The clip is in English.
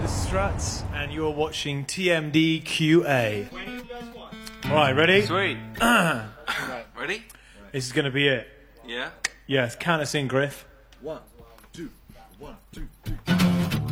Struts, and you're watching TMD QA. Alright, ready? Sweet. Ready? This is going to be it. Yeah? Yes, count us in, Griff. 1, 2, 1, 2, 3.